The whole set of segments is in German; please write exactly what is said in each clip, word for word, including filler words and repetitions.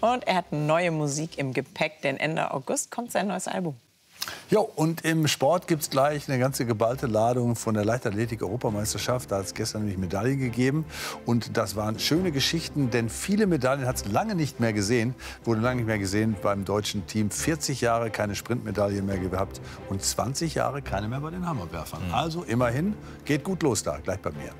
Und er hat neue Musik im Gepäck, denn Ende August kommt sein neues Album. Jo, und im Sport gibt es gleich eine ganze geballte Ladung von der Leichtathletik-Europameisterschaft. Da hat es gestern nämlich Medaillen gegeben. Und das waren schöne Geschichten, denn viele Medaillen hat es lange nicht mehr gesehen. Wurde lange nicht mehr gesehen beim deutschen Team. vierzig Jahre keine Sprintmedaille mehr gehabt und zwanzig Jahre keine mehr bei den Hammerwerfern. Mhm. Also immerhin, geht gut los da, gleich bei mir.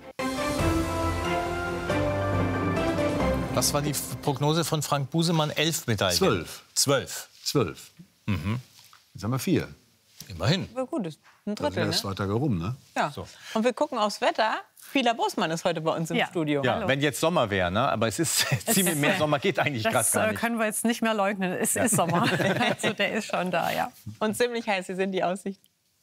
Was war die Prognose von Frank Busemann? Elf Medaillen? Zwölf. Zwölf. Zwölf. Mhm. Jetzt haben wir vier. Immerhin. Aber gut, ein Drittel, das ist ne? zwei Tage rum, ne? Ja. So. Und wir gucken aufs Wetter. Fila Bosmann ist heute bei uns im Ja. Studio. Ja, Hallo. wenn jetzt Sommer wäre, ne? Aber es ist ziemlich mehr Sommer geht eigentlich gerade Das gar äh, nicht. können wir jetzt nicht mehr leugnen. Es ist Sommer. Also der ist schon da, ja. Und ziemlich heiß, hier sind die Aussichten.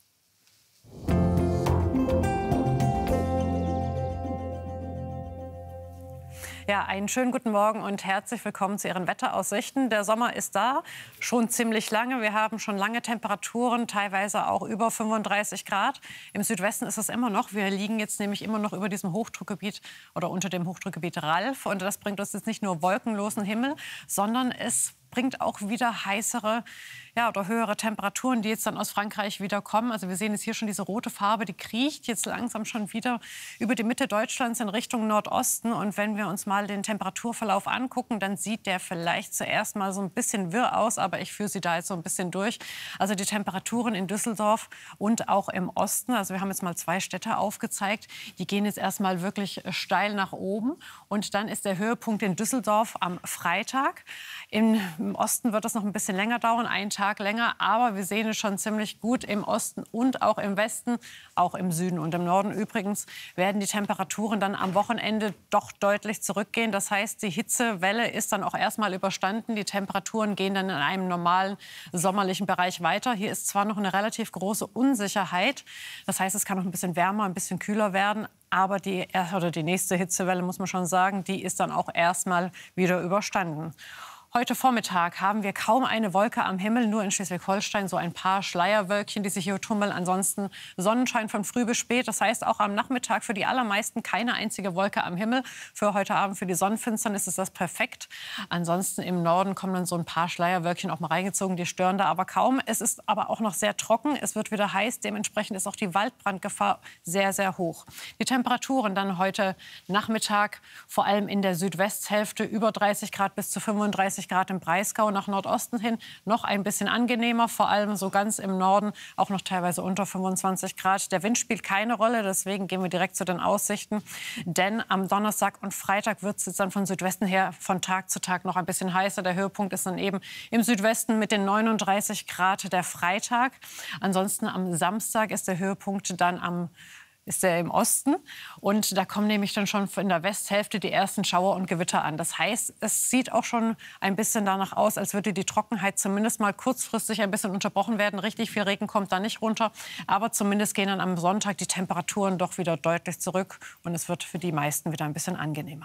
Ja, einen schönen guten Morgen und herzlich willkommen zu Ihren Wetteraussichten. Der Sommer ist da, schon ziemlich lange. Wir haben schon lange Temperaturen, teilweise auch über fünfunddreißig Grad. Im Südwesten ist es immer noch. Wir liegen jetzt nämlich immer noch über diesem Hochdruckgebiet oder unter dem Hochdruckgebiet Ralf. Und das bringt uns jetzt nicht nur wolkenlosen Himmel, sondern es bringt auch wieder heißere, ja, oder höhere Temperaturen, die jetzt dann aus Frankreich wieder kommen. Also wir sehen jetzt hier schon diese rote Farbe, die kriecht jetzt langsam schon wieder über die Mitte Deutschlands in Richtung Nordosten. Und wenn wir uns mal den Temperaturverlauf angucken, dann sieht der vielleicht zuerst mal so ein bisschen wirr aus, aber ich führe Sie da jetzt so ein bisschen durch. Also die Temperaturen in Düsseldorf und auch im Osten, also wir haben jetzt mal zwei Städte aufgezeigt, die gehen jetzt erst mal wirklich steil nach oben. Und dann ist der Höhepunkt in Düsseldorf am Freitag. Im Im Osten wird das noch ein bisschen länger dauern, einen Tag länger. Aber wir sehen es schon ziemlich gut im Osten und auch im Westen, auch im Süden und im Norden übrigens, werden die Temperaturen dann am Wochenende doch deutlich zurückgehen. Das heißt, die Hitzewelle ist dann auch erstmal überstanden. Die Temperaturen gehen dann in einem normalen sommerlichen Bereich weiter. Hier ist zwar noch eine relativ große Unsicherheit. Das heißt, es kann noch ein bisschen wärmer, ein bisschen kühler werden. Aber die, oder die nächste Hitzewelle, muss man schon sagen, die ist dann auch erstmal wieder überstanden. Heute Vormittag haben wir kaum eine Wolke am Himmel, nur in Schleswig-Holstein so ein paar Schleierwölkchen, die sich hier tummeln. Ansonsten Sonnenschein von früh bis spät. Das heißt auch am Nachmittag für die allermeisten keine einzige Wolke am Himmel. Für heute Abend, für die Sonnenfinsternis ist das perfekt. Ansonsten im Norden kommen dann so ein paar Schleierwölkchen auch mal reingezogen. Die stören da aber kaum. Es ist aber auch noch sehr trocken. Es wird wieder heiß. Dementsprechend ist auch die Waldbrandgefahr sehr, sehr hoch. Die Temperaturen dann heute Nachmittag, vor allem in der Südwesthälfte, über dreißig Grad bis zu fünfunddreißig Grad im Breisgau, nach Nordosten hin noch ein bisschen angenehmer, vor allem so ganz im Norden auch noch teilweise unter fünfundzwanzig Grad. Der Wind spielt keine Rolle, deswegen gehen wir direkt zu den Aussichten, denn am Donnerstag und Freitag wird es jetzt dann von Südwesten her von Tag zu Tag noch ein bisschen heißer. Der Höhepunkt ist dann eben im Südwesten mit den neununddreißig Grad der Freitag. Ansonsten am Samstag ist der Höhepunkt dann am ist der im Osten. Und da kommen nämlich dann schon in der Westhälfte die ersten Schauer und Gewitter an. Das heißt, es sieht auch schon ein bisschen danach aus, als würde die Trockenheit zumindest mal kurzfristig ein bisschen unterbrochen werden. Richtig viel Regen kommt da nicht runter. Aber zumindest gehen dann am Sonntag die Temperaturen doch wieder deutlich zurück. Und es wird für die meisten wieder ein bisschen angenehmer.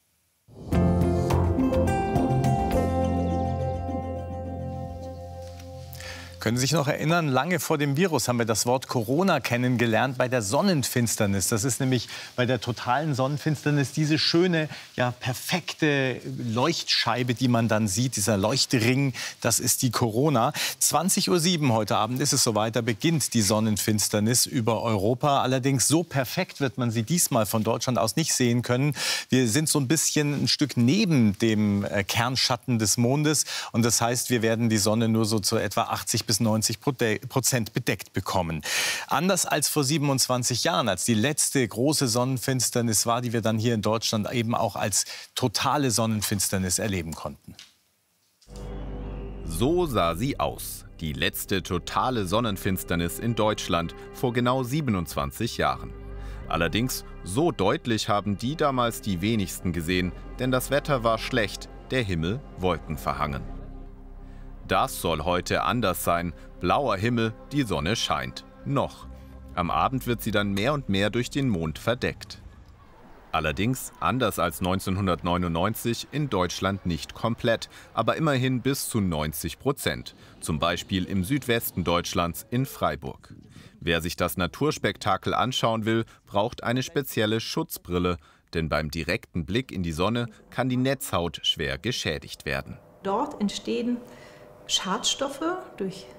Können Sie sich noch erinnern, lange vor dem Virus haben wir das Wort Corona kennengelernt bei der Sonnenfinsternis. Das ist nämlich bei der totalen Sonnenfinsternis diese schöne, ja, perfekte Leuchtscheibe, die man dann sieht, dieser Leuchtring, das ist die Corona. zwanzig Uhr sieben heute Abend ist es soweit, da beginnt die Sonnenfinsternis über Europa. Allerdings so perfekt wird man sie diesmal von Deutschland aus nicht sehen können. Wir sind so ein bisschen ein Stück neben dem Kernschatten des Mondes und das heißt, wir werden die Sonne nur so zu etwa achtzig bis neunzig Prozent bedeckt bekommen. Anders als vor siebenundzwanzig Jahren, als die letzte große Sonnenfinsternis war, die wir dann hier in Deutschland eben auch als totale Sonnenfinsternis erleben konnten. So sah sie aus, die letzte totale Sonnenfinsternis in Deutschland vor genau siebenundzwanzig Jahren. Allerdings, so deutlich haben die damals die wenigsten gesehen, denn das Wetter war schlecht, der Himmel wolkenverhangen. Das soll heute anders sein. Blauer Himmel, die Sonne scheint. Noch. Am Abend wird sie dann mehr und mehr durch den Mond verdeckt. Allerdings, anders als neunzehnhundertneunundneunzig, in Deutschland nicht komplett, aber immerhin bis zu neunzig Prozent. Zum Beispiel im Südwesten Deutschlands in Freiburg. Wer sich das Naturspektakel anschauen will, braucht eine spezielle Schutzbrille, Denn beim direkten Blick in die Sonne kann die Netzhaut schwer geschädigt werden. Dort entstehen Schadstoffe durch